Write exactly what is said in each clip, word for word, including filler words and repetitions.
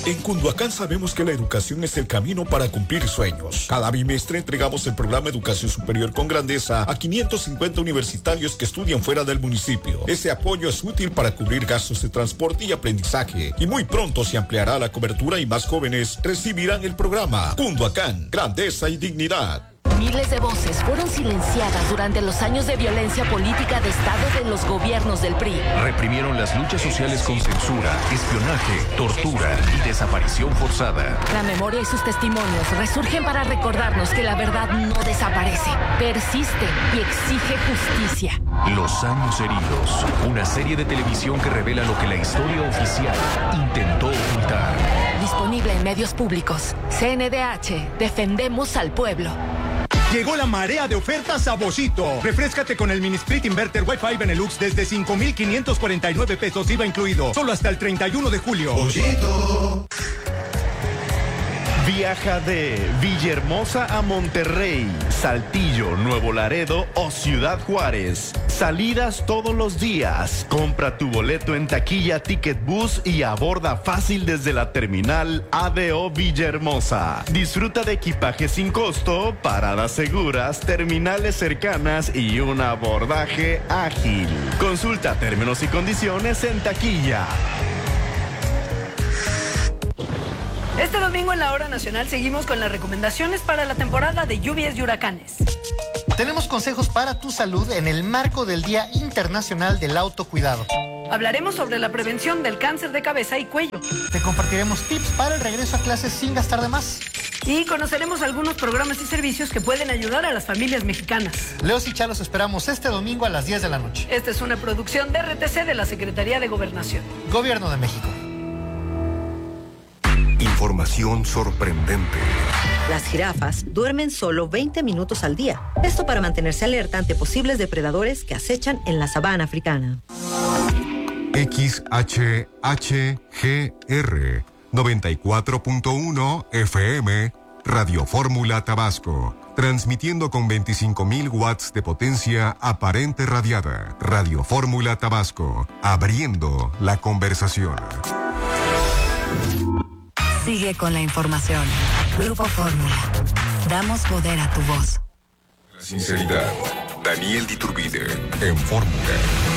En Cunduacán sabemos que la educación es el camino para cumplir sueños. Cada bimestre entregamos el programa Educación Superior con Grandeza a quinientos cincuenta universitarios que estudian fuera del municipio. Ese apoyo es útil para cubrir gastos de transporte y aprendizaje. Y muy pronto se ampliará la cobertura y más jóvenes recibirán el programa. Cunduacán, Grandeza y Dignidad. Miles de voces fueron silenciadas durante los años de violencia política de Estado de los gobiernos del P R I. Reprimieron las luchas sociales con censura, espionaje, tortura y desaparición forzada. La memoria y sus testimonios resurgen para recordarnos que la verdad no desaparece, persiste y exige justicia. Los años heridos, una serie de televisión que revela lo que la historia oficial intentó ocultar. Disponible en medios públicos. C N D H, defendemos al pueblo. Llegó la marea de ofertas a Boschito. Refréscate con el Mini Split Inverter Wi-Fi Benelux desde cinco mil quinientos cuarenta y nueve pesos I V A incluido. Solo hasta el treinta y uno de julio. Boschito. Viaja de Villahermosa a Monterrey, Saltillo, Nuevo Laredo o Ciudad Juárez. Salidas todos los días. Compra tu boleto en taquilla Ticket Bus y aborda fácil desde la terminal A D O Villahermosa. Disfruta de equipaje sin costo, paradas seguras, terminales cercanas y un abordaje ágil. Consulta términos y condiciones en taquilla. Este domingo en la Hora Nacional seguimos con las recomendaciones para la temporada de lluvias y huracanes. Tenemos consejos para tu salud en el marco del Día Internacional del Autocuidado. Hablaremos sobre la prevención del cáncer de cabeza y cuello. Te compartiremos tips para el regreso a clases sin gastar de más. Y conoceremos algunos programas y servicios que pueden ayudar a las familias mexicanas. Leos y Chalos esperamos este domingo a las diez de la noche. Esta es una producción de R T C de la Secretaría de Gobernación. Gobierno de México. Información sorprendente. Las jirafas duermen solo veinte minutos al día. Esto para mantenerse alerta ante posibles depredadores que acechan en la sabana africana. X H H G R noventa y cuatro punto uno F M Radio Fórmula Tabasco. Transmitiendo con veinticinco mil watts de potencia aparente radiada. Radio Fórmula Tabasco. Abriendo la conversación. Sigue con la información. Grupo Fórmula. Damos poder a tu voz. Sinceridad. Daniel Diturbide. En Fórmula.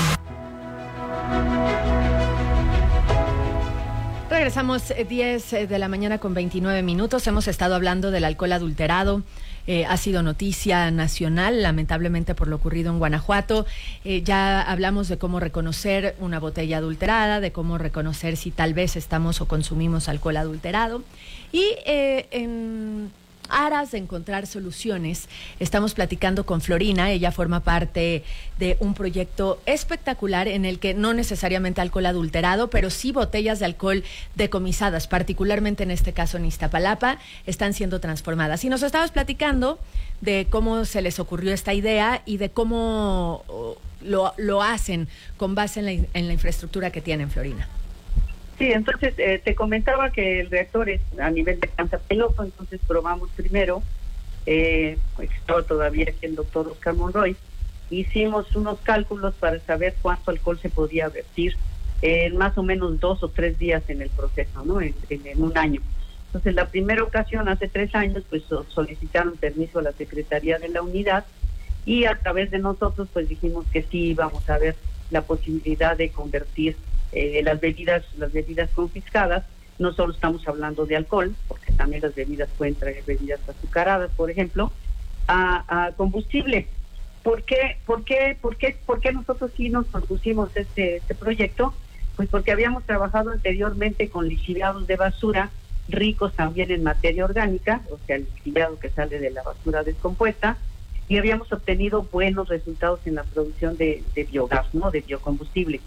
Regresamos diez de la mañana con veintinueve minutos. Hemos estado hablando del alcohol adulterado. Eh, ha sido noticia nacional, lamentablemente por lo ocurrido en Guanajuato. Eh, ya hablamos de cómo reconocer una botella adulterada, de cómo reconocer si tal vez estamos o consumimos alcohol adulterado. Y eh, en aras de encontrar soluciones, estamos platicando con Florina. Ella forma parte de un proyecto espectacular en el que no necesariamente alcohol adulterado, pero sí botellas de alcohol decomisadas, particularmente en este caso en Iztapalapa, están siendo transformadas. Y nos estabas platicando de cómo se les ocurrió esta idea y de cómo lo, lo hacen con base en la, en la infraestructura que tienen, Florina. Sí, entonces eh, te comentaba que el reactor es a nivel de planta piloto, entonces probamos primero, eh, pues estaba todavía aquí el doctor Oscar Monroy, hicimos unos cálculos para saber cuánto alcohol se podía vertir en más o menos dos o tres días en el proceso, ¿no? En, en, en un año. Entonces la primera ocasión, hace tres años, pues solicitaron permiso a la Secretaría de la Unidad y a través de nosotros pues dijimos que sí íbamos a ver la posibilidad de convertir Eh, las bebidas las bebidas confiscadas. No solo estamos hablando de alcohol, porque también las bebidas pueden traer bebidas azucaradas, por ejemplo, a, a combustible. ¿Por qué, por qué, por qué, por qué nosotros sí nos propusimos este, este proyecto? Pues porque habíamos trabajado anteriormente con lixiviados de basura, ricos también en materia orgánica, o sea, el lixiviado que sale de la basura descompuesta, y habíamos obtenido buenos resultados en la producción de, de biogás, ¿no? De biocombustible.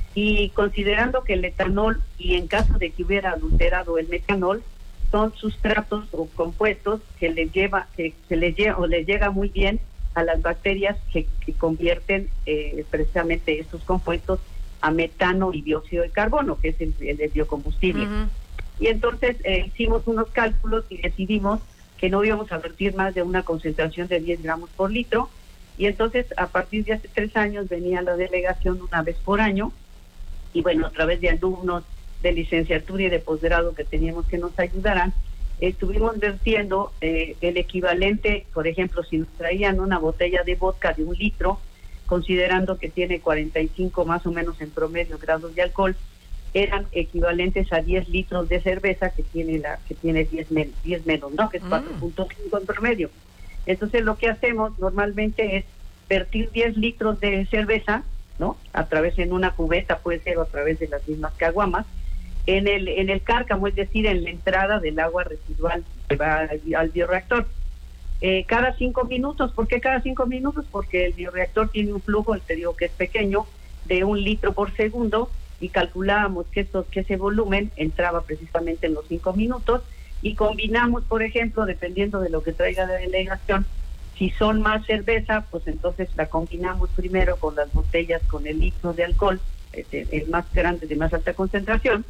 Y considerando que el etanol, y en caso de que hubiera adulterado el metanol, son sustratos o compuestos que le lleva, que se le lleva o le llega muy bien a las bacterias que, que convierten eh, precisamente estos compuestos a metano y dióxido de carbono, que es el, el biocombustible. Uh-huh. Y entonces eh, hicimos unos cálculos y decidimos que no íbamos a vertir más de una concentración de diez gramos por litro, y entonces a partir de hace tres años venía la delegación una vez por año, y bueno, a través de alumnos de licenciatura y de posgrado que teníamos que nos ayudaran, estuvimos vertiendo eh, el equivalente, por ejemplo, si nos traían una botella de vodka de un litro, considerando que tiene cuarenta y cinco más o menos en promedio grados de alcohol, eran equivalentes a diez litros de cerveza que tiene la que tiene diez, diez menos, ¿no? Que es cuatro punto cinco en promedio. Entonces lo que hacemos normalmente es vertir diez litros de cerveza, ¿no? A través en una cubeta, puede ser, o a través de las mismas caguamas, en el en el cárcamo, es decir, en la entrada del agua residual que va al, al bioreactor. Eh, cada cinco minutos, ¿por qué cada cinco minutos? Porque el bioreactor tiene un flujo, te digo que es pequeño, de un litro por segundo, y calculábamos que, esto, que ese volumen entraba precisamente en los cinco minutos, y combinamos, por ejemplo, dependiendo de lo que traiga la delegación, si son más cerveza, pues entonces la combinamos primero con las botellas con el litro de alcohol, el, el más grande, de más alta concentración,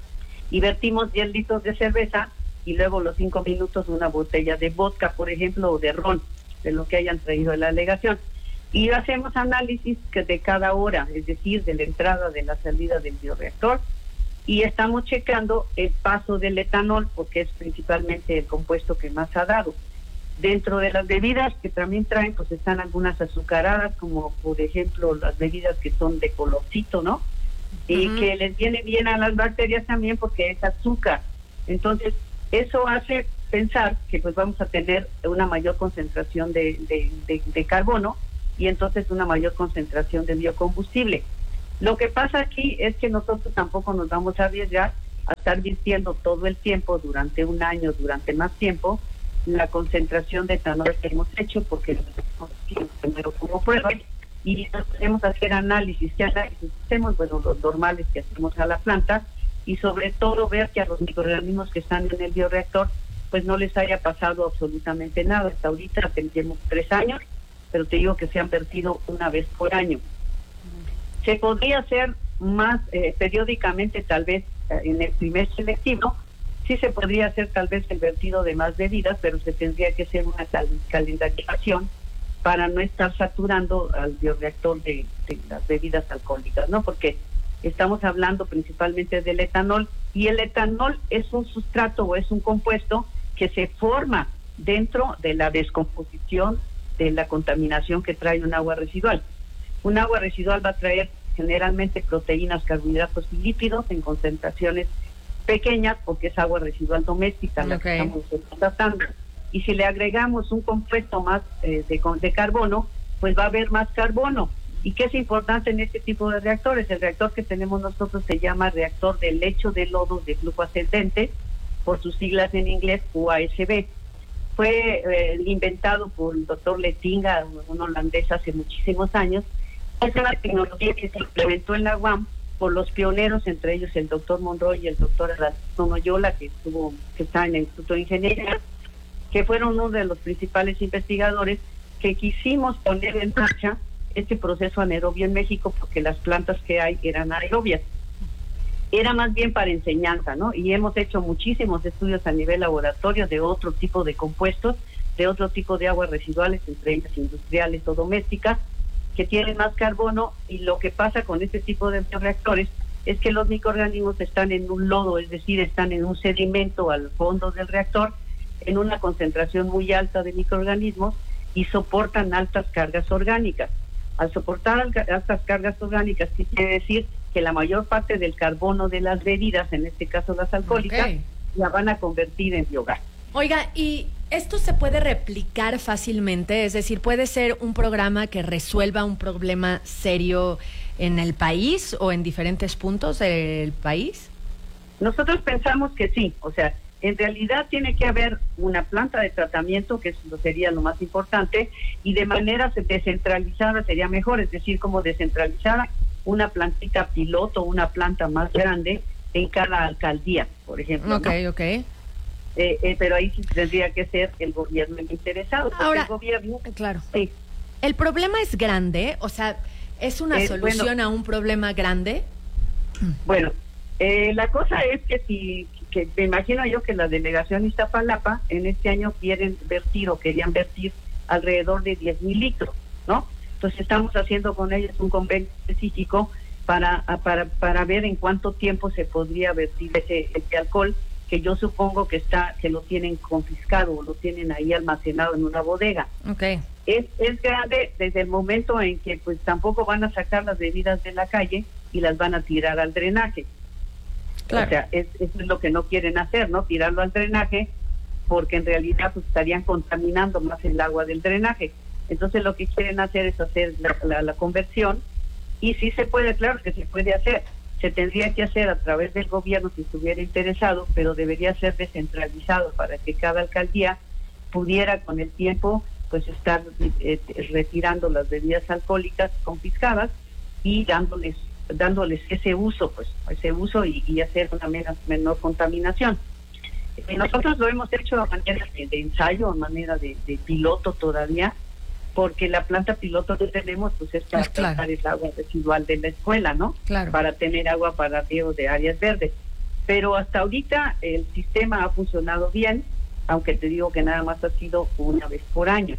y vertimos diez litros de cerveza, y luego los cinco minutos una botella de vodka, por ejemplo, o de ron, de lo que hayan traído de la delegación. Y hacemos análisis que de cada hora, es decir, de la entrada, de la salida del bioreactor, y estamos checando el paso del etanol, porque es principalmente el compuesto que más ha dado. Dentro de las bebidas que también traen, pues están algunas azucaradas, como por ejemplo las bebidas que son de colorcito, ¿no? Y uh-huh. que les viene bien a las bacterias también porque es azúcar. Entonces, eso hace pensar que pues vamos a tener una mayor concentración de, de, de, de carbono, y entonces una mayor concentración de biocombustible. Lo que pasa aquí es que nosotros tampoco nos vamos a arriesgar a estar virtiendo todo el tiempo, durante un año, durante más tiempo, la concentración de etanol que hemos hecho, porque hemos primero como prueba, y podemos hacer análisis. ¿Qué análisis hacemos? Bueno, los normales que hacemos a la planta, y sobre todo ver que a los microorganismos que están en el bioreactor, pues no les haya pasado absolutamente nada. Hasta ahorita tenemos tres años, pero te digo que se han vertido una vez por año. Se podría hacer más eh, periódicamente, tal vez eh, en el primer selectivo, sí se podría hacer tal vez el vertido de más bebidas, pero se tendría que hacer una cal calendarización para no estar saturando al bioreactor de, de las bebidas alcohólicas, ¿no? Porque estamos hablando principalmente del etanol, y el etanol es un sustrato o es un compuesto que se forma dentro de la descomposición de la contaminación que trae un agua residual. Un agua residual va a traer generalmente proteínas, carbohidratos y lípidos en concentraciones pequeñas, porque es agua residual doméstica la okay. que estamos tratando. Y si le agregamos un compuesto más eh, de, de carbono, pues va a haber más carbono. ¿Y qué es importante en este tipo de reactores? El reactor que tenemos nosotros se llama reactor de lecho de lodo de flujo ascendente, por sus siglas en inglés U A S B. Fue eh, inventado por el doctor Lettinga, un holandés, hace muchísimos años. Es una tecnología que se implementó en la U A M por los pioneros, entre ellos el doctor Monroy y el doctor Noyola, que estuvo, que está en el Instituto de Ingeniería, que fueron uno de los principales investigadores que quisimos poner en marcha este proceso anaerobio en México, porque las plantas que hay eran aerobias. Era más bien para enseñanza, ¿no? Y hemos hecho muchísimos estudios a nivel laboratorio de otro tipo de compuestos, de otro tipo de aguas residuales, entre ellas industriales o domésticas, que tienen más carbono. Y lo que pasa con este tipo de reactores es que los microorganismos están en un lodo, es decir, están en un sedimento al fondo del reactor, en una concentración muy alta de microorganismos, y soportan altas cargas orgánicas. Al soportar altas cargas orgánicas, ¿qué quiere decir? Que la mayor parte del carbono de las bebidas, en este caso las alcohólicas, okay. la van a convertir en biogás. Oiga, ¿y esto se puede replicar fácilmente? Es decir, ¿puede ser un programa que resuelva un problema serio en el país o en diferentes puntos del país? Nosotros pensamos que sí. O sea, en realidad tiene que haber una planta de tratamiento, que eso sería lo más importante, y de manera descentralizada sería mejor, es decir, como descentralizada, una plantita piloto, una planta más grande en cada alcaldía, por ejemplo. Ok, ¿no? ok. Eh, eh, pero ahí sí tendría que ser el gobierno el interesado. Ahora, el gobierno, claro. Sí. ¿El problema es grande? O sea, ¿es una eh, solución bueno, a un problema grande? Bueno, eh, la cosa es que si, que me imagino yo que la delegación Iztapalapa en este año quieren vertir o querían vertir alrededor de diez mil litros, ¿no? Entonces estamos haciendo con ellos un convenio específico para, para, para ver en cuánto tiempo se podría vertir ese, ese alcohol, que yo supongo que está, que lo tienen confiscado o lo tienen ahí almacenado en una bodega. Okay. Es, es grave desde el momento en que pues tampoco van a sacar las bebidas de la calle y las van a tirar al drenaje. Claro. O sea, es, eso es lo que no quieren hacer, ¿no? Tirarlo al drenaje, porque en realidad pues estarían contaminando más el agua del drenaje. Entonces lo que quieren hacer es hacer la, la, la conversión, y sí se puede, claro que se puede hacer. Se tendría que hacer a través del gobierno si estuviera interesado, pero debería ser descentralizado para que cada alcaldía pudiera con el tiempo pues estar eh, retirando las bebidas alcohólicas confiscadas y dándoles dándoles ese uso, pues ese uso y, y hacer una menor, menor contaminación. Eh, nosotros lo hemos hecho a manera de, de ensayo, a manera de, de piloto todavía, porque la planta piloto que tenemos pues es para claro. tratar el agua residual de la escuela, ¿no? Claro. Para tener agua para riego de áreas verdes. Pero hasta ahorita el sistema ha funcionado bien, aunque te digo que nada más ha sido una vez por año.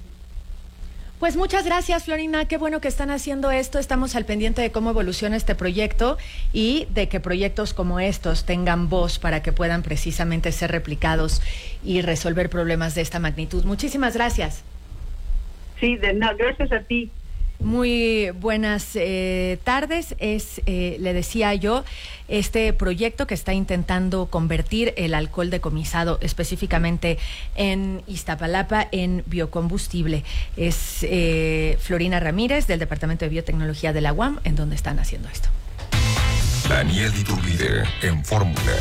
Pues muchas gracias, Florina, qué bueno que están haciendo esto, estamos al pendiente de cómo evoluciona este proyecto y de que proyectos como estos tengan voz para que puedan precisamente ser replicados y resolver problemas de esta magnitud. Muchísimas gracias. Sí, de nada, gracias a ti. Muy buenas eh, tardes. Es, eh, le decía yo, este proyecto que está intentando convertir el alcohol decomisado específicamente en Iztapalapa en biocombustible. Es eh, Florina Ramírez del Departamento de Biotecnología de la U A M, en donde están haciendo esto. Daniel Iturbide en Fórmula.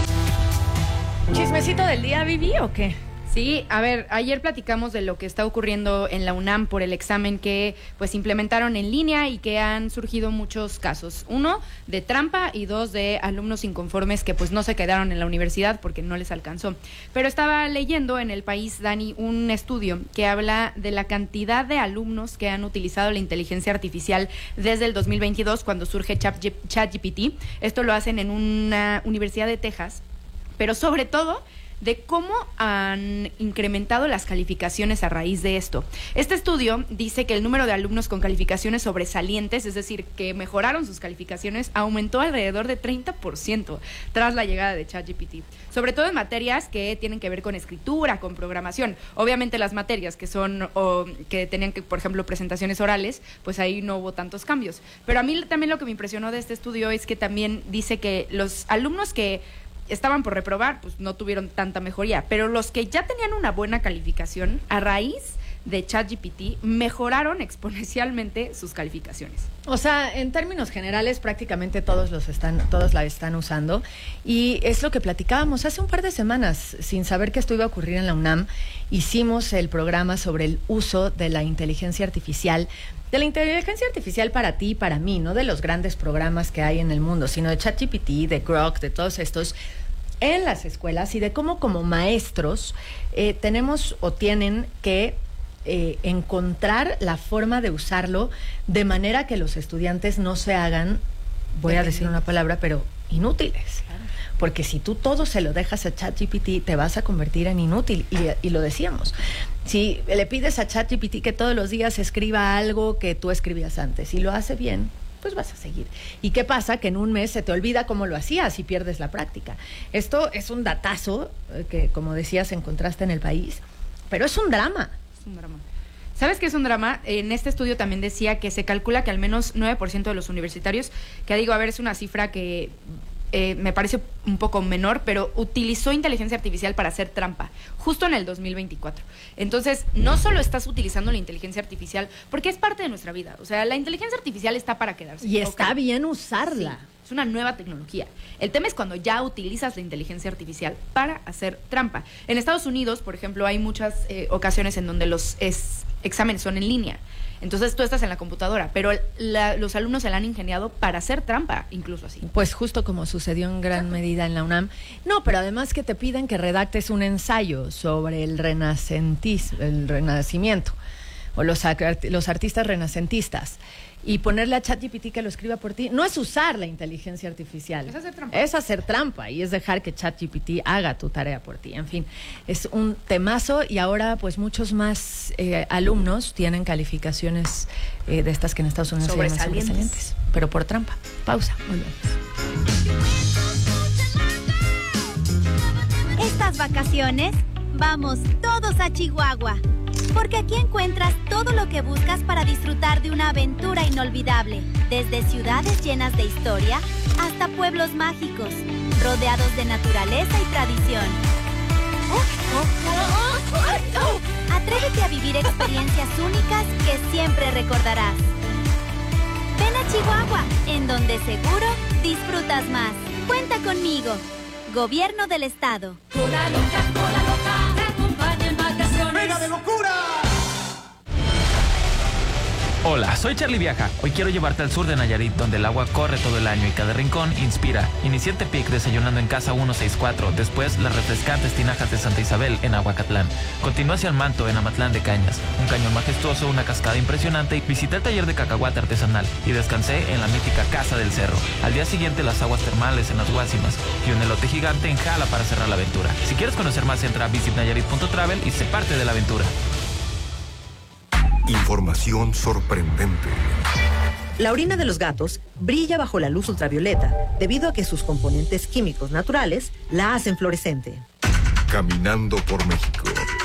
¿Chismecito del día, Vivi, o qué? Sí, a ver, ayer platicamos de lo que está ocurriendo en la UNAM por el examen que pues implementaron en línea y que han surgido muchos casos. Uno, de trampa, y dos, de alumnos inconformes que pues no se quedaron en la universidad porque no les alcanzó. Pero estaba leyendo en El País, Dani, un estudio que habla de la cantidad de alumnos que han utilizado la inteligencia artificial desde el dos mil veintidós, cuando surge ChatGPT. Esto lo hacen en una universidad de Texas, pero sobre todo de cómo han incrementado las calificaciones a raíz de esto. Este estudio dice que el número de alumnos con calificaciones sobresalientes, es decir, que mejoraron sus calificaciones, aumentó alrededor de treinta por ciento tras la llegada de ChatGPT, sobre todo en materias que tienen que ver con escritura, con programación. Obviamente las materias que son, o que tenían que, por ejemplo, presentaciones orales, pues ahí no hubo tantos cambios. Pero a mí también lo que me impresionó de este estudio es que también dice que los alumnos que estaban por reprobar, pues no tuvieron tanta mejoría, pero los que ya tenían una buena calificación, a raíz de ChatGPT, mejoraron exponencialmente sus calificaciones. O sea, en términos generales, prácticamente todos los están, todos la están usando, y es lo que platicábamos hace un par de semanas, sin saber que esto iba a ocurrir en la UNAM. Hicimos el programa sobre el uso de la inteligencia artificial, de la inteligencia artificial para ti y para mí, no de los grandes programas que hay en el mundo, sino de ChatGPT, de Grok, de todos estos en las escuelas, y de cómo como maestros eh, tenemos o tienen que eh, encontrar la forma de usarlo de manera que los estudiantes no se hagan, voy a decir una palabra, pero inútiles. Claro. Porque si tú todo se lo dejas a ChatGPT, te vas a convertir en inútil, y, y lo decíamos. Si le pides a ChatGPT que todos los días escriba algo que tú escribías antes y lo hace bien, pues vas a seguir. ¿Y qué pasa? Que en un mes se te olvida cómo lo hacías y pierdes la práctica. Esto es un datazo que, como decías, encontraste en El País, pero es un drama. Es un drama. ¿Sabes qué es un drama? En este estudio también decía que se calcula que al menos nueve por ciento de los universitarios, que digo, a ver, es una cifra que eh, me parece un poco menor, pero utilizó inteligencia artificial para hacer trampa, justo en el dos mil veinticuatro. Entonces, no solo estás utilizando la inteligencia artificial, porque es parte de nuestra vida. O sea, la inteligencia artificial está para quedarse. Y está okay. bien usarla. Sí, es una nueva tecnología. El tema es cuando ya utilizas la inteligencia artificial para hacer trampa. En Estados Unidos, por ejemplo, hay muchas eh, ocasiones en donde los es, exámenes son en línea. Entonces tú estás en la computadora, pero la, los alumnos se la han ingeniado para hacer trampa, incluso así. Pues justo como sucedió en gran medida en la UNAM. No, pero además que te piden que redactes un ensayo sobre el renacentismo, el renacimiento. o los, los artistas renacentistas, y ponerle a ChatGPT que lo escriba por ti, no es usar la inteligencia artificial. Es hacer trampa. Es hacer trampa y es dejar que ChatGPT haga tu tarea por ti. En fin, es un temazo y ahora pues muchos más eh, alumnos tienen calificaciones eh, de estas que en Estados Unidos se llaman sobresalientes, pero por trampa. Pausa. Muy bien. Estas vacaciones, vamos todos a Chihuahua. Porque aquí encuentras todo lo que buscas para disfrutar de una aventura inolvidable. Desde ciudades llenas de historia hasta pueblos mágicos, rodeados de naturaleza y tradición. Atrévete a vivir experiencias únicas que siempre recordarás. Ven a Chihuahua, en donde seguro disfrutas más. Cuenta conmigo. Gobierno del Estado. Cola loca, cola loca, te acompaña en vacaciones. ¡Venga de locura! Hola, soy Charlie Viaja. Hoy quiero llevarte al sur de Nayarit, donde el agua corre todo el año y cada rincón inspira. Inicié en Tepic desayunando en Casa ciento sesenta y cuatro, después las refrescantes tinajas de Santa Isabel en Aguacatlán. Continué hacia el Manto en Amatlán de Cañas, un cañón majestuoso, una cascada impresionante, y visité el taller de cacahuate artesanal y descansé en la mítica Casa del Cerro. Al día siguiente las aguas termales en las Guásimas y un elote gigante en Jala para cerrar la aventura. Si quieres conocer más, entra a visit nayarit punto travel y sé parte de la aventura. Información sorprendente. La orina de los gatos brilla bajo la luz ultravioleta debido a que sus componentes químicos naturales la hacen fluorescente. Caminando por México.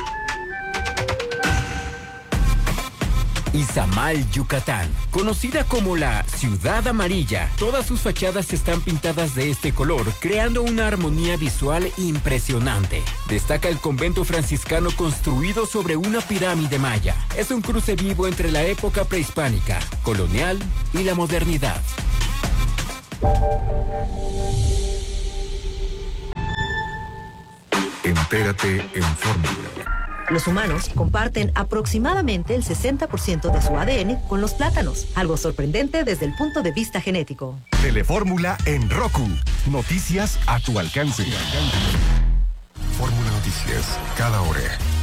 Izamal, Yucatán, conocida como la Ciudad Amarilla. Todas sus fachadas están pintadas de este color, creando una armonía visual impresionante. Destaca el convento franciscano construido sobre una pirámide maya. Es un cruce vivo entre la época prehispánica, colonial y la modernidad. Entérate en Fórmula. Los humanos comparten aproximadamente el sesenta por ciento de su A D N con los plátanos, algo sorprendente desde el punto de vista genético. Telefórmula en Roku. Noticias a tu alcance. Fórmula Noticias, cada hora.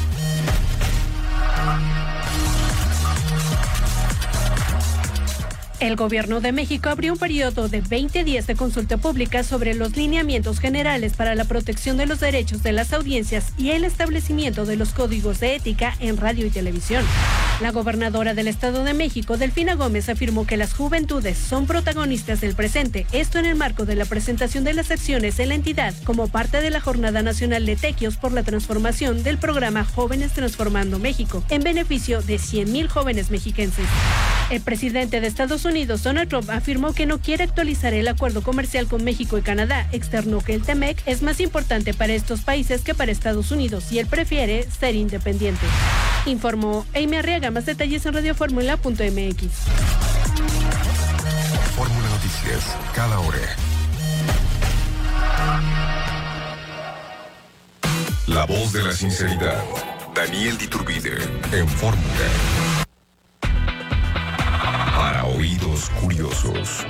El Gobierno de México abrió un periodo de veinte días de consulta pública sobre los lineamientos generales para la protección de los derechos de las audiencias y el establecimiento de los códigos de ética en radio y televisión. La gobernadora del Estado de México, Delfina Gómez, afirmó que las juventudes son protagonistas del presente, esto en el marco de la presentación de las acciones en la entidad como parte de la Jornada Nacional de Tequios por la transformación del programa Jóvenes Transformando México, en beneficio de cien mil jóvenes mexiquenses. El presidente de Estados Unidos, Donald Trump, afirmó que no quiere actualizar el acuerdo comercial con México y Canadá. Externó que el T M E C es más importante para estos países que para Estados Unidos y él prefiere ser independiente. Informó Amy Arriaga. Más detalles en radio fórmula punto m x. Fórmula Noticias, cada hora. La voz de la sinceridad. Daniel Diturbide en Fórmula. Para oídos curiosos.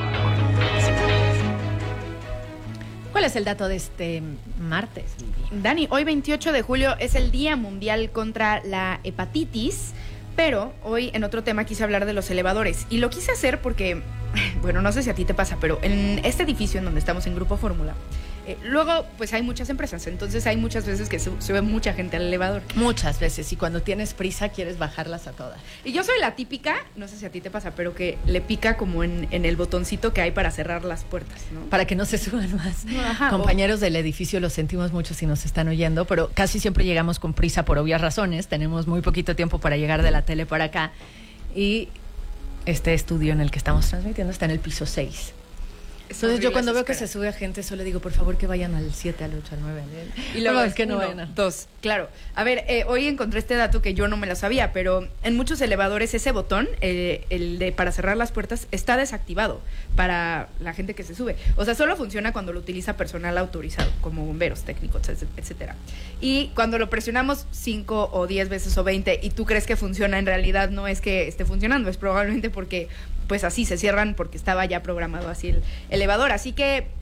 ¿Cuál es el dato de este martes, Vivi? Dani, hoy veintiocho de julio es el Día Mundial contra la Hepatitis, pero hoy en otro tema quise hablar de los elevadores. Y lo quise hacer porque, bueno, no sé si a ti te pasa, pero en este edificio en donde estamos en Grupo Fórmula, eh, luego pues hay muchas empresas, entonces hay muchas veces que sube, sube mucha gente al elevador. Muchas veces, y cuando tienes prisa quieres bajarlas a todas. Y yo soy la típica, no sé si a ti te pasa, pero que le pica como en, en el botoncito que hay para cerrar las puertas, ¿no? Para que no se suban más. Ajá, Compañeros o... del edificio, lo sentimos mucho si nos están oyendo, pero casi siempre llegamos con prisa por obvias razones. Tenemos muy poquito tiempo para llegar de la tele para acá. Y este estudio en el que estamos transmitiendo está en el piso seis. Entonces yo cuando veo que se sube a gente solo digo, por favor que vayan al siete, al ocho, al nueve. Y luego es que no uno, vayan a... dos, claro. A ver, eh, hoy encontré este dato que yo no me lo sabía, pero en muchos elevadores ese botón, eh, el de para cerrar las puertas, está desactivado para la gente que se sube. O sea, solo funciona cuando lo utiliza personal autorizado, como bomberos, técnicos, etcétera. Y cuando lo presionamos cinco o diez veces o veinte y tú crees que funciona, en realidad no es que esté funcionando, es probablemente porque pues así se cierran porque estaba ya programado así el elevador. Así que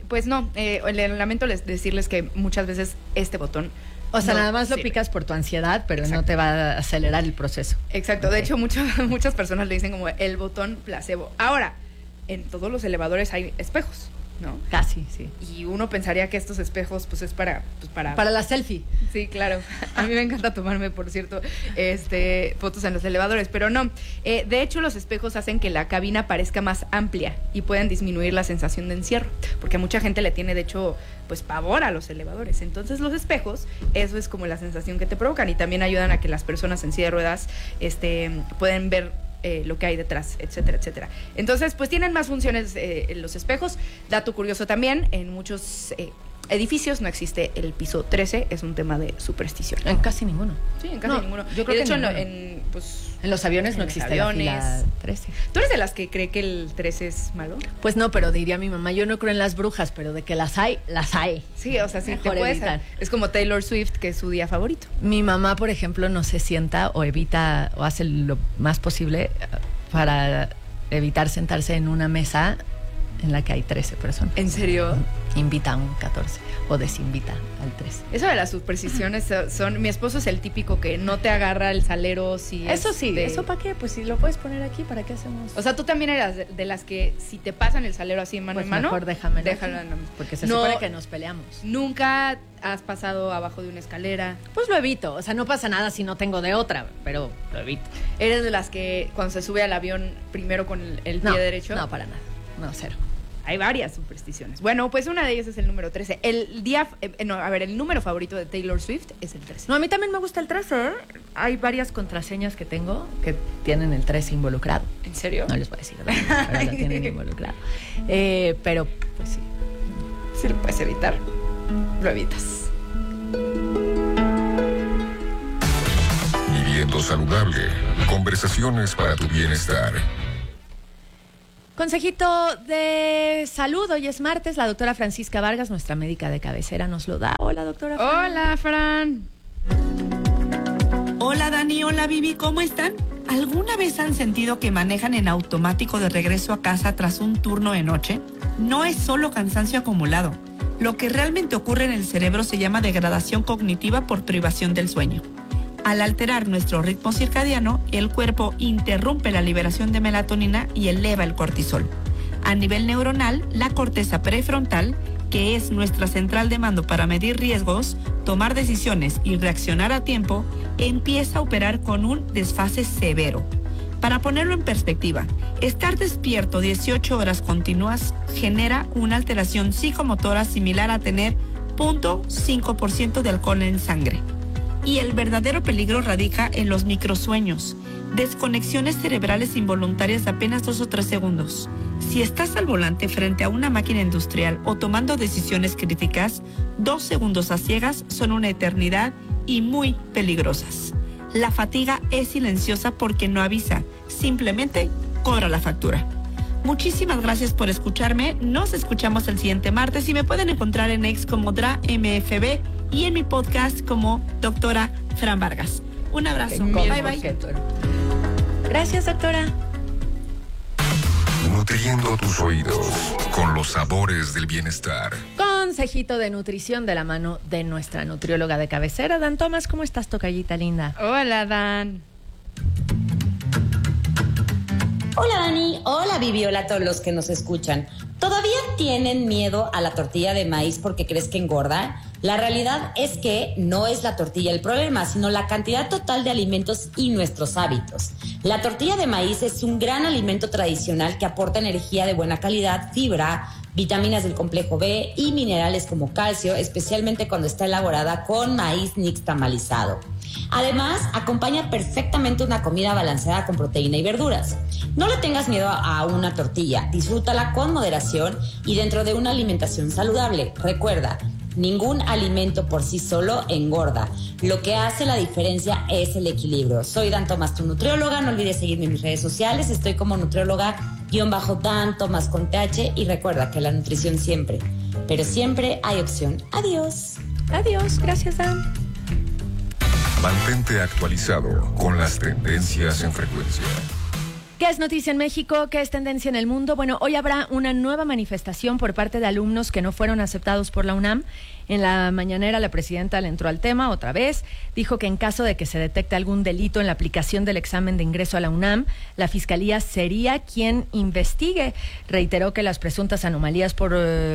Pues no, eh, lamento les decirles que muchas veces este botón... O sea, no nada más lo sirve. picas por tu ansiedad, pero Exacto. no te va a acelerar el proceso. Exacto, Ok. de hecho mucho, muchas personas le dicen como el botón placebo. Ahora, en todos los elevadores hay espejos, ¿no? Casi, sí. Y uno pensaría que estos espejos pues es para... Pues, para Para la selfie. Sí, claro. A mí me encanta tomarme, por cierto, este, fotos en los elevadores, pero no. Eh, de hecho, los espejos hacen que la cabina parezca más amplia y pueden disminuir la sensación de encierro, porque a mucha gente le tiene, de hecho, pues pavor a los elevadores. Entonces, los espejos, eso es como la sensación que te provocan y también ayudan a que las personas en silla de ruedas este, pueden ver Eh, lo que hay detrás, etcétera, etcétera. Entonces, pues tienen más funciones eh, en los espejos. Dato curioso también, en muchos eh, edificios no existe el piso trece, es un tema de superstición. En casi ninguno. Sí, en casi No, ninguno. yo creo Y de que hecho, ninguno. en, en, pues, En los aviones no en los existe la aviones. fila trece. ¿Tú eres de las que cree que el trece es malo? Pues no, pero diría mi mamá, yo no creo en las brujas, pero de que las hay, las hay. Sí, o sea, sí, te Mejor puedes... evitar. Es como Taylor Swift, que es su día favorito. Mi mamá, por ejemplo, no se sienta o evita o hace lo más posible para evitar sentarse en una mesa en la que hay trece personas. ¿En serio? Invita a un catorce o desinvita al trece. Eso de las supersticiones son... Mi esposo es el típico que no te agarra el salero si Eso es sí, de- ¿eso para qué? Pues si lo puedes poner aquí, ¿para qué hacemos? O sea, tú también eras de, de las que si te pasan el salero así mano Pues en mano, mejor déjamelo déjalo aquí, en la- porque se No, supone que nos peleamos. Nunca has pasado abajo de una escalera. Pues lo evito, o sea, no pasa nada si no tengo de otra, pero lo evito. Eres de las que cuando se sube al avión primero con el, el pie No, derecho. no, para nada, no, cero. Hay varias supersticiones. Bueno, pues una de ellas es el número trece. El día, eh, no, a ver, el número favorito de Taylor Swift es el trece. No, a mí también me gusta el trece. Hay varias contraseñas que tengo que tienen el trece involucrado. ¿En serio? No les voy a decir, ¿verdad? Pero lo tienen involucrado. Eh, pero, pues sí. Si lo puedes evitar, lo evitas. Viviendo saludable. Conversaciones para tu bienestar. Consejito de salud, hoy es martes, la doctora Francisca Vargas, nuestra médica de cabecera, nos lo da. Hola, doctora Fran. Hola, Fran. Hola Dani, hola Vivi, ¿cómo están? ¿Alguna vez han sentido que manejan en automático de regreso a casa tras un turno de noche? No es solo cansancio acumulado. Lo que realmente ocurre en el cerebro se llama degradación cognitiva por privación del sueño. Al alterar nuestro ritmo circadiano, el cuerpo interrumpe la liberación de melatonina y eleva el cortisol. A nivel neuronal, la corteza prefrontal, que es nuestra central de mando para medir riesgos, tomar decisiones y reaccionar a tiempo, empieza a operar con un desfase severo. Para ponerlo en perspectiva, estar despierto dieciocho horas continuas genera una alteración psicomotora similar a tener cero punto cinco por ciento de alcohol en sangre. Y el verdadero peligro radica en los microsueños, desconexiones cerebrales involuntarias de apenas dos o tres segundos. Si estás al volante frente a una máquina industrial o tomando decisiones críticas, dos segundos a ciegas son una eternidad y muy peligrosas. La fatiga es silenciosa porque no avisa, simplemente cobra la factura. Muchísimas gracias por escucharme, nos escuchamos el siguiente martes y me pueden encontrar en X como DraMFB y en mi podcast como doctora Fran Vargas. Un abrazo. Bye, bye. Gracias, doctora. Nutriendo tus oídos con los sabores del bienestar. Consejito de nutrición de la mano de nuestra nutrióloga de cabecera, Dan Tomás. ¿Cómo estás, tocallita linda? Hola, Dan. Hola Dani, hola Vivi, hola a todos los que nos escuchan. ¿Todavía tienen miedo a la tortilla de maíz porque crees que engorda? La realidad es que no es la tortilla el problema, sino la cantidad total de alimentos y nuestros hábitos. La tortilla de maíz es un gran alimento tradicional que aporta energía de buena calidad, fibra, vitaminas del complejo B y minerales como calcio, especialmente cuando está elaborada con maíz nixtamalizado. Además, acompaña perfectamente una comida balanceada con proteína y verduras. No le tengas miedo a una tortilla, disfrútala con moderación y dentro de una alimentación saludable. Recuerda, ningún alimento por sí solo engorda. Lo que hace la diferencia es el equilibrio. Soy Dan Tomás, tu nutrióloga. No olvides seguirme en mis redes sociales. Estoy como nutrióloga-Dan Tomás con T H. Y recuerda que la nutrición siempre, pero siempre hay opción. Adiós. Adiós. Gracias, Dan. Mantente actualizado con las tendencias en frecuencia. ¿Qué es noticia en México? ¿Qué es tendencia en el mundo? Bueno, hoy habrá una nueva manifestación por parte de alumnos que no fueron aceptados por la UNAM. En la mañanera la presidenta le entró al tema otra vez. Dijo que en caso de que se detecte algún delito en la aplicación del examen de ingreso a la UNAM, la Fiscalía sería quien investigue. Reiteró que las presuntas anomalías por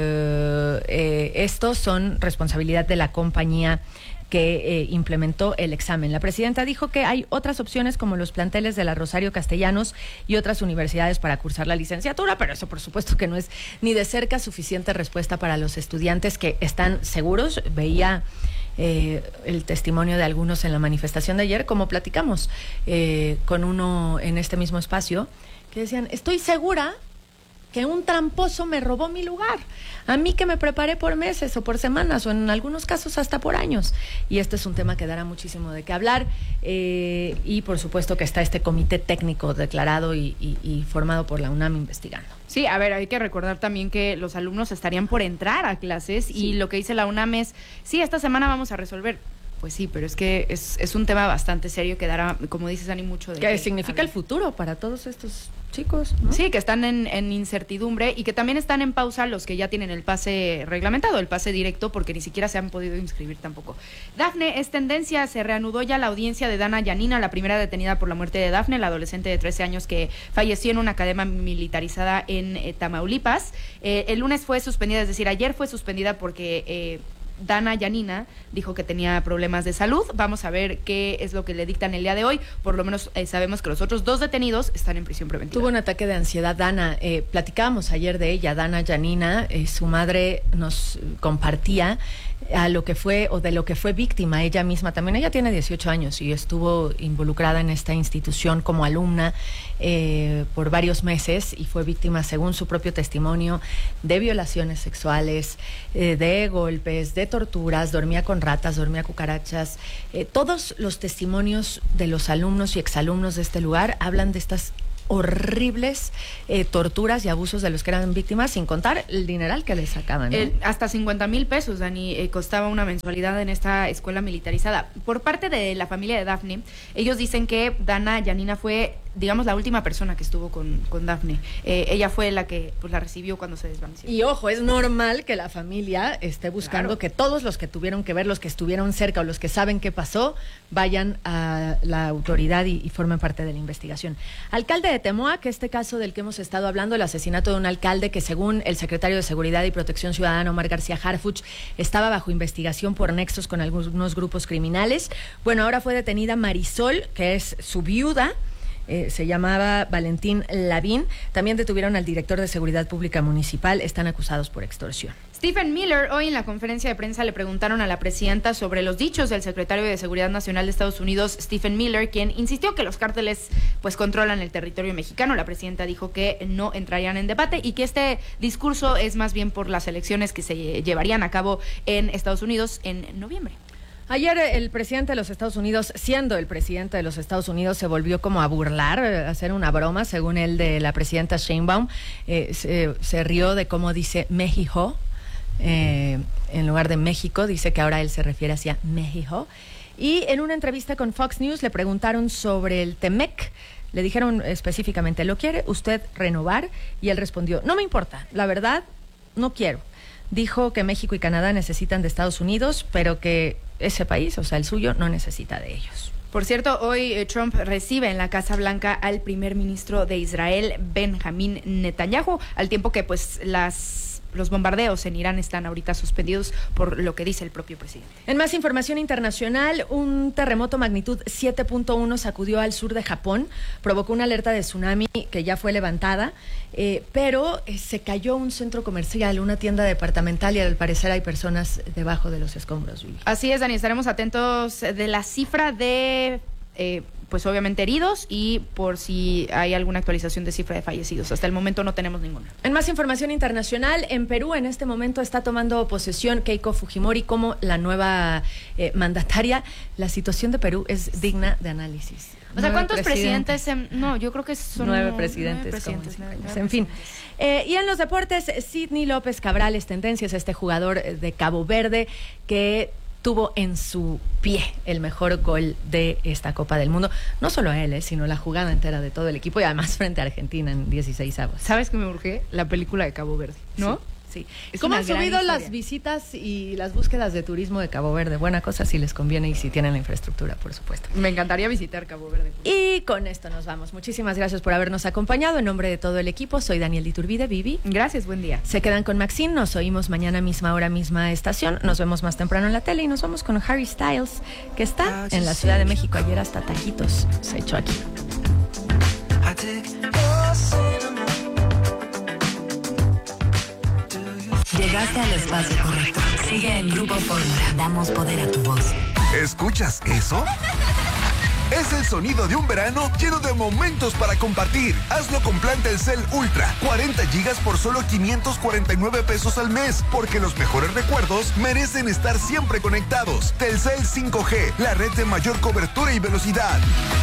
eh, eh, esto son responsabilidad de la compañía que eh, implementó el examen. La presidenta dijo que hay otras opciones como los planteles de la Rosario Castellanos y otras universidades para cursar la licenciatura, pero eso por supuesto que no es ni de cerca suficiente respuesta para los estudiantes que están seguros. Veía eh, el testimonio de algunos en la manifestación de ayer, como platicamos eh, con uno en este mismo espacio, que decían, estoy segura que un tramposo me robó mi lugar. A mí que me preparé por meses o por semanas o en algunos casos hasta por años. Y este es un tema que dará muchísimo de qué hablar. Eh, y por supuesto que está este comité técnico declarado y, y, y formado por la UNAM investigando. Sí, a ver, hay que recordar también que los alumnos estarían por entrar a clases sí. y lo que dice la UNAM es, sí, esta semana vamos a resolver. Pues sí, pero es que es, es un tema bastante serio que dará, como dices, Dani, mucho de... Que, que significa el futuro para todos estos chicos, ¿no? Sí, que están en, en incertidumbre y que también están en pausa los que ya tienen el pase reglamentado, el pase directo, porque ni siquiera se han podido inscribir tampoco. Dafne, es tendencia, se reanudó ya la audiencia de Dana Yanina, la primera detenida por la muerte de Dafne, la adolescente de trece años que falleció en una academia militarizada en eh, Tamaulipas. Eh, el lunes fue suspendida, es decir, ayer fue suspendida porque... Eh, Dana Yanina dijo que tenía problemas de salud. Vamos a ver qué es lo que le dictan el día de hoy. Por lo menos eh, sabemos que los otros dos detenidos están en prisión preventiva. Tuvo un ataque de ansiedad Dana. Eh, platicábamos ayer de ella, Dana Yanina. Eh, su madre nos compartía a lo que fue o de lo que fue víctima ella misma también. Ella tiene dieciocho años y estuvo involucrada en esta institución como alumna eh, por varios meses y fue víctima, según su propio testimonio, de violaciones sexuales, eh, de golpes, de torturas, dormía con ratas, dormía cucarachas. Eh, todos los testimonios de los alumnos y exalumnos de este lugar hablan de estas horribles eh, torturas y abusos de los que eran víctimas, sin contar el dineral que les sacaban, ¿no? Eh, hasta cincuenta mil pesos, Dani, eh, costaba una mensualidad en esta escuela militarizada. Por parte de la familia de Dafne, ellos dicen que Dana Yanina fue, digamos, la última persona que estuvo con, con Dafne. Eh, ella fue la que pues, la recibió cuando se desvaneció. Y ojo, es normal que la familia esté buscando claro. que todos los que tuvieron que ver, los que estuvieron cerca o los que saben qué pasó, vayan a la autoridad y, y formen parte de la investigación. Alcalde de Temoac, este caso del que hemos estado hablando, el asesinato de un alcalde que, según el secretario de Seguridad y Protección Ciudadana, Omar García Harfuch, estaba bajo investigación por nexos con algunos grupos criminales. Bueno, ahora fue detenida Marisol, que es su viuda. Eh, se llamaba Valentín Lavín. También detuvieron al director de Seguridad Pública Municipal. Están acusados por extorsión. Stephen Miller, hoy en la conferencia de prensa le preguntaron a la presidenta sobre los dichos del secretario de Seguridad Nacional de Estados Unidos, Stephen Miller, quien insistió que los cárteles pues controlan el territorio mexicano. La presidenta dijo que no entrarían en debate y que este discurso es más bien por las elecciones que se llevarían a cabo en Estados Unidos en noviembre. Ayer el presidente de los Estados Unidos, siendo el presidente de los Estados Unidos, se volvió como a burlar, a hacer una broma, según él, de la presidenta Sheinbaum. Eh, se, se rió de cómo dice México, eh, en lugar de México, dice que ahora él se refiere hacia México. Y en una entrevista con Fox News le preguntaron sobre el Temec. Le dijeron específicamente, ¿lo quiere usted renovar? Y él respondió, no me importa, la verdad, no quiero. Dijo que México y Canadá necesitan de Estados Unidos, pero que ese país, o sea, el suyo, no necesita de ellos. Por cierto, hoy eh, Trump recibe en la Casa Blanca al primer ministro de Israel, Benjamín Netanyahu, al tiempo que pues las... los bombardeos en Irán están ahorita suspendidos por lo que dice el propio presidente. En más información internacional, un terremoto magnitud siete punto uno sacudió al sur de Japón, provocó una alerta de tsunami que ya fue levantada, eh, pero eh, se cayó un centro comercial, una tienda departamental y al parecer hay personas debajo de los escombros. Así es, Dani, estaremos atentos de la cifra de... Eh, pues obviamente heridos y por si hay alguna actualización de cifra de fallecidos. Hasta el momento no tenemos ninguna. En más información internacional, en Perú en este momento está tomando posesión Keiko Fujimori como la nueva eh, mandataria. La situación de Perú es digna de análisis. O sea, ¿cuántos presidentes? presidentes no, yo creo que son nueve presidentes. Nueve presidentes nueve, nueve nueve en fin. Eh, y en los deportes, Sidney López Cabrales, tendencias, este jugador de Cabo Verde que tuvo en su pie el mejor gol de esta Copa del Mundo. No solo a él, eh, sino la jugada entera de todo el equipo y además frente a Argentina en dieciséis avos. ¿Sabes qué me urge? La película de Cabo Verde, ¿no? Sí. Sí. Es ¿Cómo una han gran subido historia. las visitas y las búsquedas de turismo de Cabo Verde? Buena cosa si les conviene y si tienen la infraestructura, por supuesto. Me encantaría visitar Cabo Verde. Y con esto nos vamos. Muchísimas gracias por habernos acompañado. En nombre de todo el equipo, soy Daniel Iturbide, Vivi. Gracias, buen día. Se quedan con Maxine, nos oímos mañana misma hora, misma estación. Nos vemos más temprano en la tele y nos vamos con Harry Styles, que está en la Ciudad de México. Ayer hasta taquitos se echó aquí. Llegaste al espacio correcto. Sigue en Grupo Fórmula. Damos poder a tu voz. ¿Escuchas eso? Es el sonido de un verano lleno de momentos para compartir. Hazlo con plan Telcel Ultra. cuarenta gigas por solo quinientos cuarenta y nueve pesos al mes. Porque los mejores recuerdos merecen estar siempre conectados. Telcel cinco G, la red de mayor cobertura y velocidad.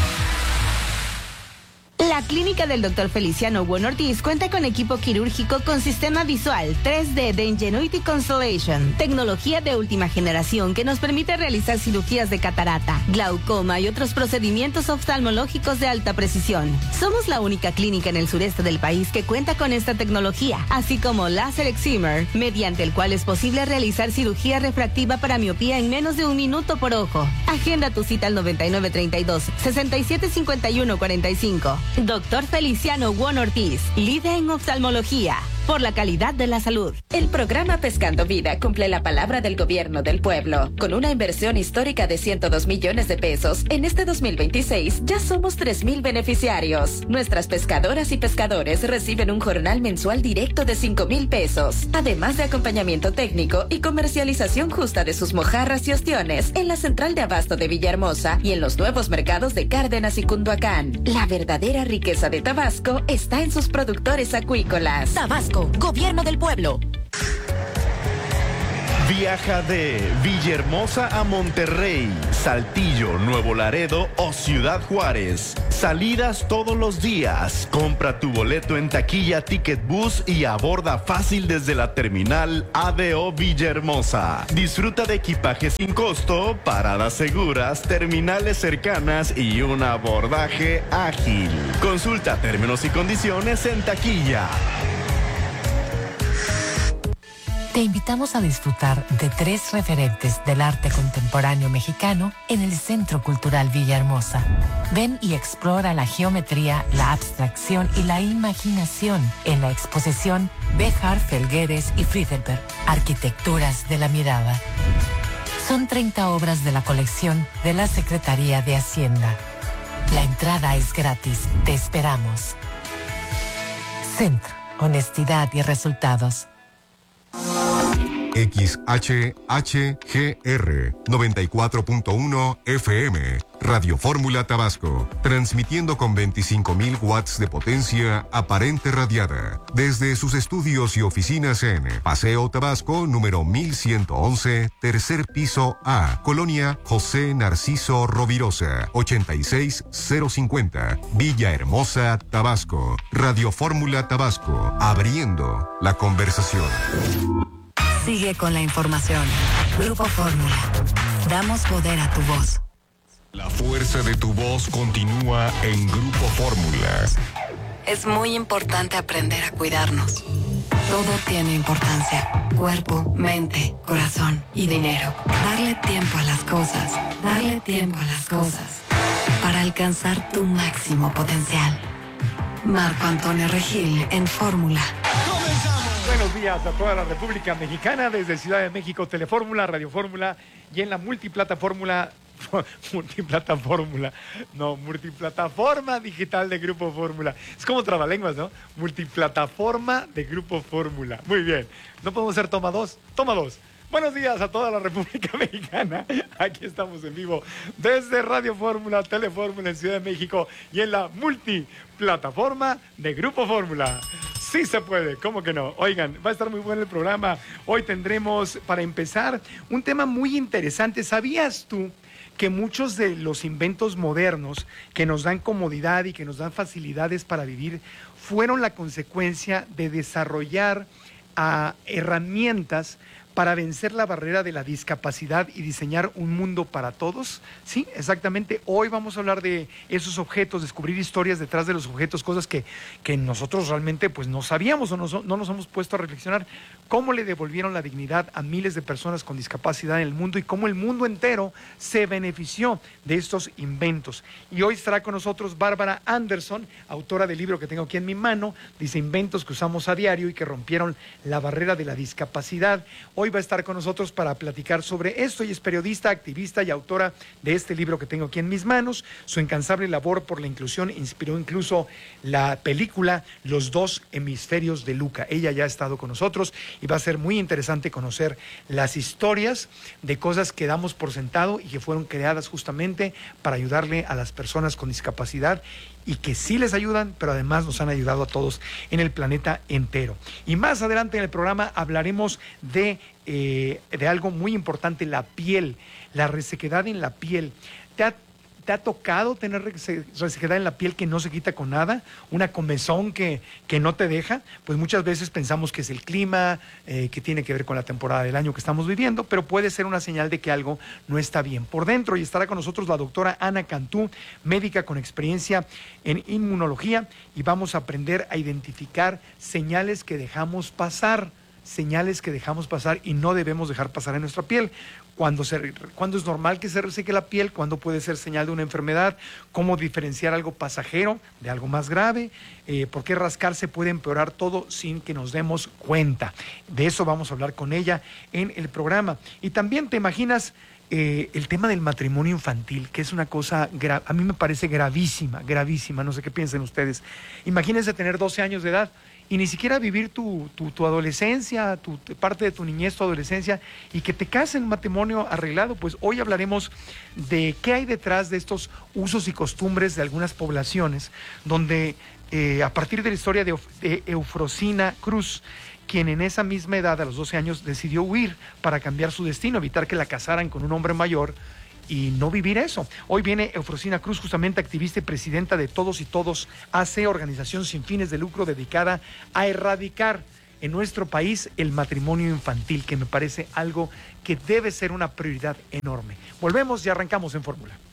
La clínica del doctor Feliciano Bueno Ortiz cuenta con equipo quirúrgico con sistema visual tres D de Ingenuity Constellation, tecnología de última generación que nos permite realizar cirugías de catarata, glaucoma y otros procedimientos oftalmológicos de alta precisión. Somos la única clínica en el sureste del país que cuenta con esta tecnología, así como láser excimer, mediante el cual es posible realizar cirugía refractiva para miopía en menos de un minuto por ojo. Agenda tu cita al noventa y nueve treinta y dos, sesenta y siete cincuenta y uno cuarenta y cinco. Doctor Feliciano Bueno Ortiz, líder en oftalmología, por la calidad de la salud. El programa Pescando Vida cumple la palabra del gobierno del pueblo. Con una inversión histórica de ciento dos millones de pesos, en este dos mil veintiséis ya somos tres mil beneficiarios. Nuestras pescadoras y pescadores reciben un jornal mensual directo de cinco mil pesos, además de acompañamiento técnico y comercialización justa de sus mojarras y ostiones en la central de abasto de Villahermosa y en los nuevos mercados de Cárdenas y Cunduacán. La verdadera riqueza de Tabasco está en sus productores acuícolas. Tabasco, gobierno del pueblo. Viaja de Villahermosa a Monterrey, Saltillo, Nuevo Laredo o Ciudad Juárez. Salidas todos los días. Compra tu boleto en taquilla Ticket Bus y aborda fácil desde la terminal A D O Villahermosa. Disfruta de equipaje sin costo, paradas seguras, terminales cercanas y un abordaje ágil. Consulta términos y condiciones en taquilla. Te invitamos a disfrutar de tres referentes del arte contemporáneo mexicano en el Centro Cultural Villahermosa. Ven y explora la geometría, la abstracción y la imaginación en la exposición Béjar, Felgueres y Friedelberg, Arquitecturas de la Mirada. Son treinta obras de la colección de la Secretaría de Hacienda. La entrada es gratis. Te esperamos. Centro, honestidad y resultados. X H H G R noventa y cuatro punto uno F M, Radio Fórmula Tabasco, transmitiendo con veinticinco mil watts de potencia aparente radiada, desde sus estudios y oficinas en Paseo Tabasco, número mil ciento once, tercer piso A, Colonia José Narciso Rovirosa, ochenta y seis cero cincuenta, Villahermosa, Tabasco. Radio Fórmula Tabasco, abriendo la conversación. Sigue con la información. Grupo Fórmula. Damos poder a tu voz. La fuerza de tu voz continúa en Grupo Fórmula. Es muy importante aprender a cuidarnos. Todo tiene importancia. Cuerpo, mente, corazón y dinero. Darle tiempo a las cosas. Darle tiempo a las cosas. Para alcanzar tu máximo potencial. Marco Antonio Regil en Fórmula. Buenos días a toda la República Mexicana, desde Ciudad de México, Telefórmula, Radio Fórmula y en la multiplataforma, multiplataforma, no, multiplataforma digital de Grupo Fórmula. Es como trabalenguas, ¿no? Multiplataforma de Grupo Fórmula. Muy bien. ¿No podemos ser toma dos? Toma dos. Buenos días a toda la República Mexicana. Aquí estamos en vivo desde Radio Fórmula, Telefórmula en Ciudad de México y en la multiplataforma de Grupo Fórmula. Sí se puede, ¿cómo que no? Oigan, va a estar muy bueno el programa. Hoy tendremos, para empezar, un tema muy interesante. ¿Sabías tú que muchos de los inventos modernos que nos dan comodidad y que nos dan facilidades para vivir fueron la consecuencia de desarrollar a herramientas para vencer la barrera de la discapacidad y diseñar un mundo para todos. Sí, exactamente. Hoy vamos a hablar de esos objetos, descubrir historias detrás de los objetos, cosas que, que nosotros realmente pues no sabíamos o no, no nos hemos puesto a reflexionar. Cómo le devolvieron la dignidad a miles de personas con discapacidad en el mundo y cómo el mundo entero se benefició de estos inventos. Y hoy estará con nosotros Bárbara Anderson, autora del libro que tengo aquí en mi mano, dice Inventos que usamos a diario y que rompieron la barrera de la discapacidad. Hoy va a estar con nosotros para platicar sobre esto y es periodista, activista y autora de este libro que tengo aquí en mis manos. Su incansable labor por la inclusión inspiró incluso la película Los dos hemisferios de Luca. Ella ya ha estado con nosotros y va a ser muy interesante conocer las historias de cosas que damos por sentado y que fueron creadas justamente para ayudarle a las personas con discapacidad y que sí les ayudan, pero además nos han ayudado a todos en el planeta entero. Y más adelante en el programa hablaremos de, eh, de algo muy importante, la piel, la resequedad en la piel. ¿Te ha, te ha tocado tener resequedad en la piel que no se quita con nada? ¿Una comezón que, que no te deja? Pues muchas veces pensamos que es el clima, eh, que tiene que ver con la temporada del año que estamos viviendo, pero puede ser una señal de que algo no está bien por dentro. Y estará con nosotros la doctora Ana Cantú, médica con experiencia en inmunología, y vamos a aprender a identificar señales que dejamos pasar, señales que dejamos pasar y no debemos dejar pasar en nuestra piel. Cuando, se, cuando es normal que se reseque la piel, cuándo puede ser señal de una enfermedad, cómo diferenciar algo pasajero de algo más grave, eh, por qué rascarse puede empeorar todo sin que nos demos cuenta. De eso vamos a hablar con ella en el programa. Y también te imaginas eh, el tema del matrimonio infantil, que es una cosa, gra- a mí me parece gravísima, gravísima, no sé qué piensen ustedes. Imagínense tener doce años de edad y ni siquiera vivir tu, tu, tu adolescencia, tu, parte de tu niñez, tu adolescencia, y que te casen en matrimonio arreglado. Pues hoy hablaremos de qué hay detrás de estos usos y costumbres de algunas poblaciones, donde eh, a partir de la historia de, de Eufrosina Cruz, quien en esa misma edad, a los doce años, decidió huir para cambiar su destino, evitar que la casaran con un hombre mayor, y no vivir eso. Hoy viene Eufrosina Cruz, justamente activista y presidenta de Todos y Todos A C, organización sin fines de lucro dedicada a erradicar en nuestro país el matrimonio infantil, que me parece algo que debe ser una prioridad enorme. Volvemos y arrancamos en Fórmula.